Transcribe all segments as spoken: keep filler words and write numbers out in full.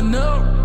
pulling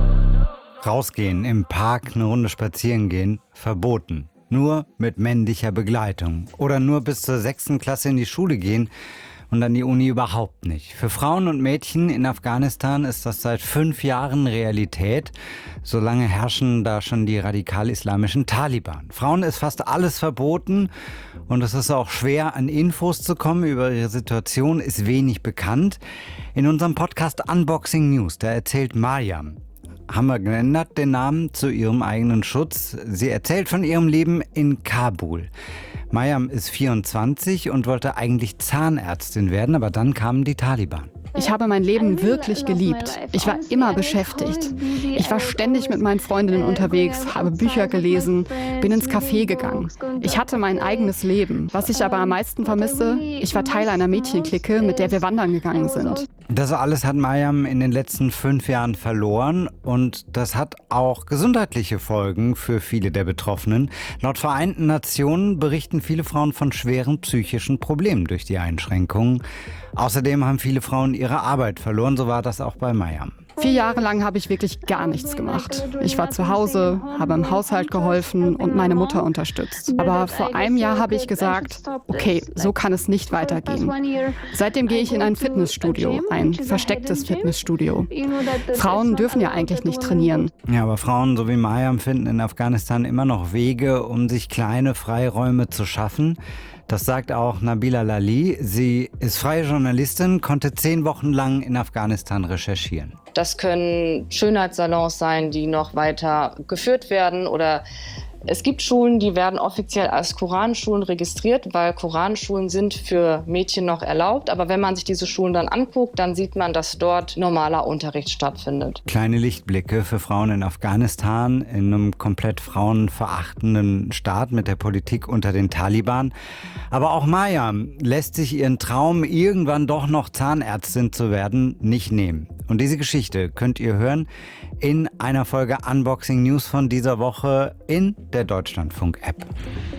up. Rausgehen, im Park eine Runde spazieren gehen, verboten. Nur mit männlicher Begleitung. Oder nur bis zur sechsten Klasse in die Schule gehen und an die Uni überhaupt nicht. Für Frauen und Mädchen in Afghanistan ist das seit fünf Jahren Realität. Solange herrschen da schon die radikal-islamischen Taliban. Frauen ist fast alles verboten und es ist auch schwer, an Infos zu kommen. Über ihre Situation ist wenig bekannt. In unserem Podcast Unboxing News, da erzählt Mariam, haben wir geändert den Namen zu ihrem eigenen Schutz. Sie erzählt von ihrem Leben in Kabul. Mariam ist vierundzwanzig und wollte eigentlich Zahnärztin werden, aber dann kamen die Taliban. Ich habe mein Leben wirklich geliebt. Ich war immer beschäftigt. Ich war ständig mit meinen Freundinnen unterwegs, habe Bücher gelesen, bin ins Café gegangen. Ich hatte mein eigenes Leben. Was ich aber am meisten vermisse, ich war Teil einer Mädchenklicke, mit der wir wandern gegangen sind. Das alles hat Mariam in den letzten fünf Jahren verloren und das hat auch gesundheitliche Folgen für viele der Betroffenen. Laut Vereinten Nationen berichten viele Frauen von schweren psychischen Problemen durch die Einschränkungen. Außerdem haben viele Frauen ihre Arbeit verloren, so war das auch bei Mariam. Vier Jahre lang habe ich wirklich gar nichts gemacht. Ich war zu Hause, habe im Haushalt geholfen und meine Mutter unterstützt. Aber vor einem Jahr habe ich gesagt, okay, so kann es nicht weitergehen. Seitdem gehe ich in ein Fitnessstudio, ein verstecktes Fitnessstudio. Frauen dürfen ja eigentlich nicht trainieren. Ja, aber Frauen so wie Mariam finden in Afghanistan immer noch Wege, um sich kleine Freiräume zu schaffen. Das sagt auch Nabila Lali. Sie ist freie Journalistin, konnte zehn Wochen lang in Afghanistan recherchieren. Das können Schönheitssalons sein, die noch weiter geführt werden, oder es gibt Schulen, die werden offiziell als Koranschulen registriert, weil Koranschulen sind für Mädchen noch erlaubt. Aber wenn man sich diese Schulen dann anguckt, dann sieht man, dass dort normaler Unterricht stattfindet. Kleine Lichtblicke für Frauen in Afghanistan, in einem komplett frauenverachtenden Staat mit der Politik unter den Taliban. Aber auch Mariam lässt sich ihren Traum, irgendwann doch noch Zahnärztin zu werden, nicht nehmen. Und diese Geschichte könnt ihr hören in einer Folge Unboxing News von dieser Woche in der Deutschlandfunk-App.